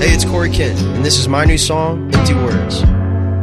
Hey, it's Corey Kent, and this is my new song, Empty Words.